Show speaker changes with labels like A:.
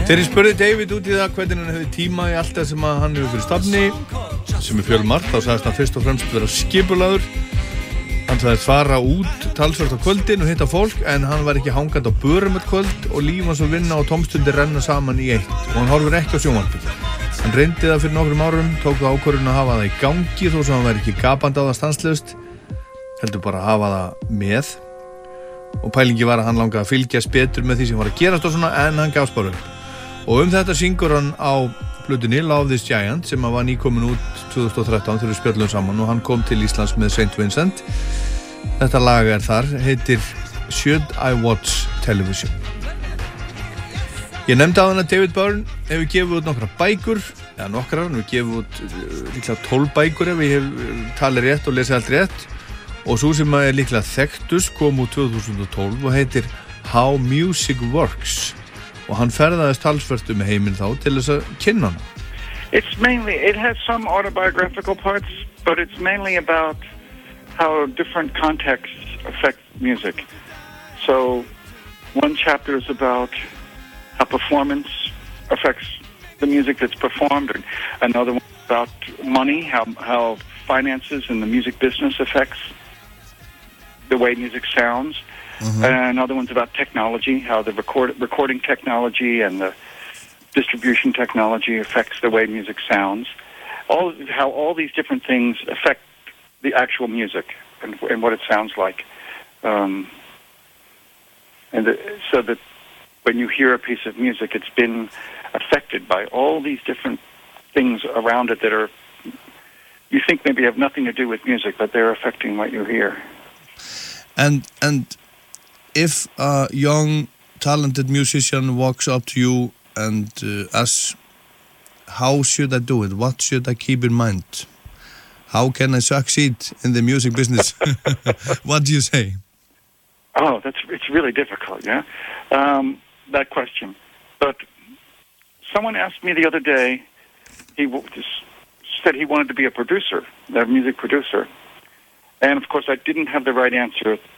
A: Þegar ég spurði David út í það hvernig hann hefði tíma í allt það sem hann hefur fyrir stafni, sem fjölmargt, þá sagðist hann fyrst og fremst vera skipulaður. Hann sagðist fara út talsvert á kvöldin og hitta fólk, en hann var ekki hangandi á börum eitt kvöld og líf hans og vinna og tómstundir renna saman í eitt og hann horfir ekki á sjónvarpið. Hann reyndi það fyrir nokkrum árum, tók ákvörðun að hafa það í gangi þó sem hann væri ekki gapandi á það stanslaust, heldur bara að hafa það með. Og pælingi var að hann langaði að fylgjast betur með því sem var að gerast og svona, en hann gafst bara upp. Og þetta syngur hann á plötunni Love This Giant sem var nýkomin út 2013 þegar við spjöllum saman og hann kom til Íslands með St. Vincent. Þetta lag þar, heitir Should I Watch Television. Ég nefndi á hann að David Byrne hefur gefið út nokkra bækur, eða nokkrar, hann hefur gefið út líklega 12 bækur ef ég hef talið rétt og lesið allt rétt. Og svo sem líklega þekktust kom út 2012 og heitir How Music Works. Og hann ferðaðist talsvert heiminn þá til þess að kynna hana.
B: It has some autobiographical parts, but it's mainly about how different contexts affect music. So one chapter is about how performance affects the music that's performed, and another one about money, how finances and the music business affects the way music sounds. Mm-hmm. And another one's about technology, how the recording technology and the distribution technology affects the way music sounds. How all these different things affect the actual music and what it sounds like. So that when you hear a piece of music, it's been affected by all these different things around it that are, you think maybe have nothing to do with music, but they're affecting what you hear.
A: And if a young, talented musician walks up to you and asks, how should I do it? What should I keep in mind? How can I succeed in the music business? What do you say?
B: Oh, it's really difficult, yeah? That question. But someone asked me the other day, he said he wanted to be a producer, a music producer. And, of course, I didn't have the right answer